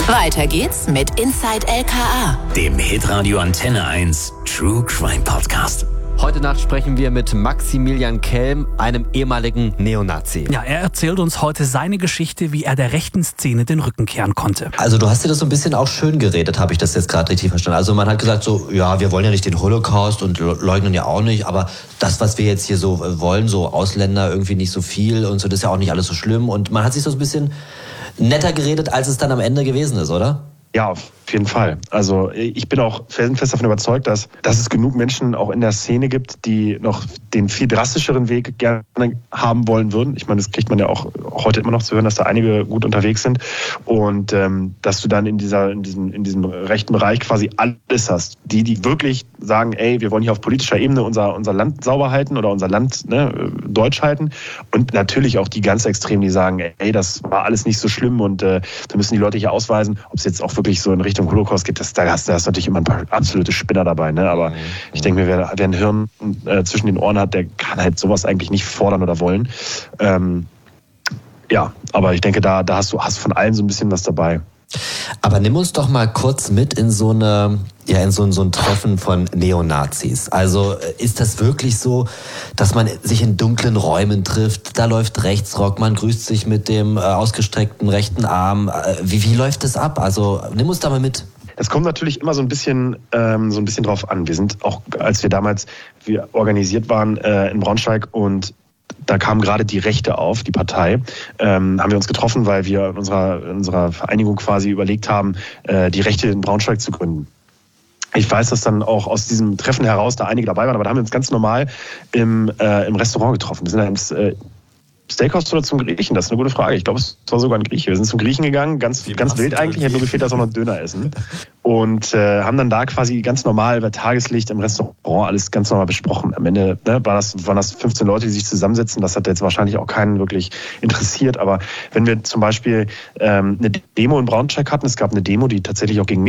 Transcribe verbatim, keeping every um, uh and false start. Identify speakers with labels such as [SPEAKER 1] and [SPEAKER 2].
[SPEAKER 1] Weiter geht's mit Inside L K A,
[SPEAKER 2] dem Hitradio Antenne eins True Crime Podcast.
[SPEAKER 3] Heute Nacht sprechen wir mit Maximilian Kelm, einem ehemaligen Neonazi.
[SPEAKER 4] Ja, er erzählt uns heute seine Geschichte, wie er der rechten Szene den Rücken kehren konnte.
[SPEAKER 5] Also du hast dir das so ein bisschen auch schön geredet, habe ich das jetzt gerade richtig verstanden. Also man hat gesagt so, ja, wir wollen ja nicht den Holocaust und leugnen ja auch nicht, aber das, was wir jetzt hier so wollen, so Ausländer irgendwie nicht so viel und so, das ist ja auch nicht alles so schlimm. Und man hat sich so ein bisschen netter geredet, als es dann am Ende gewesen ist, oder?
[SPEAKER 6] Ja, auf jeden Fall. Also ich bin auch felsenfest davon überzeugt, dass, dass es genug Menschen auch in der Szene gibt, die noch den viel drastischeren Weg gerne haben wollen würden. Ich meine, das kriegt man ja auch heute immer noch zu hören, dass da einige gut unterwegs sind. Und ähm, dass du dann in dieser, in diesem, in diesem rechten Bereich quasi alles hast. Die, die wirklich sagen, ey, wir wollen hier auf politischer Ebene unser, unser Land sauber halten oder unser Land ne, deutsch halten. Und natürlich auch die ganz Extremen, die sagen, ey, das war alles nicht so schlimm und äh, da müssen die Leute hier ausweisen, ob es jetzt auch wirklich so in Richtung Holocaust geht, das, da hast du natürlich immer ein paar absolute Spinner dabei. Ne? Aber mhm. ich denke mir, wer, wer ein Hirn äh, zwischen den Ohren hat, der kann halt sowas eigentlich nicht fordern oder wollen. Ähm, ja, aber ich denke, da, da hast du hast von allen so ein bisschen was dabei.
[SPEAKER 5] Aber nimm uns doch mal kurz mit in so eine, ja, in so ein, so ein Treffen von Neonazis. Also ist das wirklich so, dass man sich in dunklen Räumen trifft? Da läuft Rechtsrock, man grüßt sich mit dem äh, ausgestreckten rechten Arm. Äh, wie, wie läuft das ab? Also nimm uns da mal mit.
[SPEAKER 6] Es kommt natürlich immer so ein bisschen, ähm, so ein bisschen drauf an. Wir sind auch, als wir damals wir organisiert waren äh, in Braunschweig und da kam gerade die Rechte auf, die Partei, ähm, haben wir uns getroffen, weil wir in unserer, in unserer Vereinigung quasi überlegt haben, äh, die Rechte in Braunschweig zu gründen. Ich weiß, dass dann auch aus diesem Treffen heraus da einige dabei waren, aber da haben wir uns ganz normal im, äh, im Restaurant getroffen. Wir sind da ins äh, Steakhouse oder zum Griechen? Das ist eine gute Frage. Ich glaube, es war sogar ein Grieche. Wir sind zum Griechen gegangen, ganz, ganz wild eigentlich. Hätte nur gefehlt, dass wir noch einen Döner essen. Und äh, haben dann da quasi ganz normal bei Tageslicht im Restaurant alles ganz normal besprochen. Am Ende ne, war das, waren das fünfzehn Leute, die sich zusammensetzen. Das hat jetzt wahrscheinlich auch keinen wirklich interessiert. Aber wenn wir zum Beispiel ähm, eine Demo in Braunschweig hatten, es gab eine Demo, die tatsächlich auch gegen